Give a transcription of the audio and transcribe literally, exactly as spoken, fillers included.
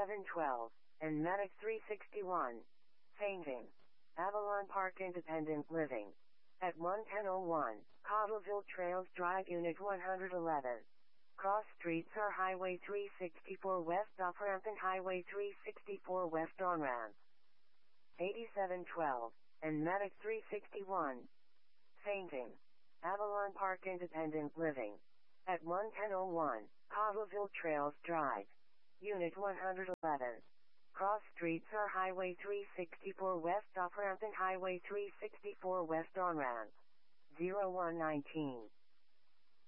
eighty-seven twelve, and Medic three sixty-one. Fainting. Avalon Park Independent Living. At one ten oh one, Cottleville Trails Drive Unit one eleven. Cross streets are Highway three sixty-four West off-ramp and Highway three sixty-four West on-ramp. eighty-seven twelve, and Medic three sixty-one. Fainting. Avalon Park Independent Living. At one ten oh one, Cottleville Trails Drive. Unit one eleven. Cross streets are Highway three sixty-four West off-ramp and Highway three sixty-four West on-ramp. zero one nineteen.